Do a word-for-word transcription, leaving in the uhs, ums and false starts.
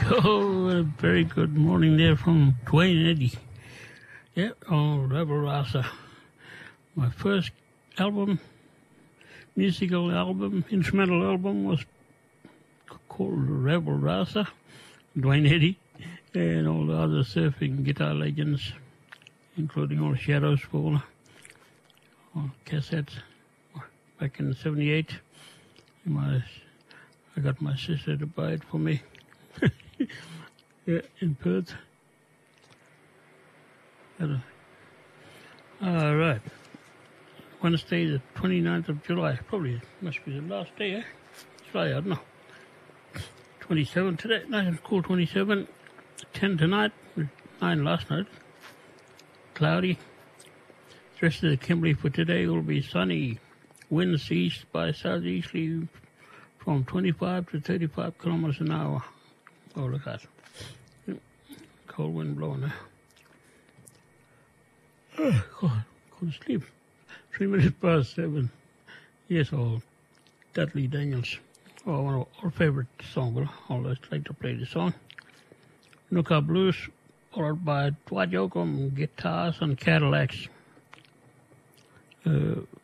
Oh, a very good morning there from Dwayne Eddy. Yeah, on Rebel Rasa. My first album, musical album, instrumental album was called Rebel Rasa, Dwayne Eddy, and all the other surfing guitar legends, including all Shadows Fall on cassettes back in seventy-eight. My, I got my sister to buy it for me. Yeah, in Perth. All right. Wednesday, the twenty-ninth of July. Probably must be the last day, eh? July, I don't know. twenty-seven today. Nice and cool, twenty-seven. ten tonight. nine last night. Cloudy. The rest of the Kimberley for today will be sunny. Winds east by southeasterly from twenty-five to thirty-five kilometers an hour. Oh, look at that. Cold wind blowing there. Oh, God, couldn't sleep. Three minutes past seven. Yes, old Dudley Daniels. Oh, one of our favorite song. Well, I always like to play the song. Nooka Blues, followed by Dwight Yoakam, guitars and Cadillacs. Uh,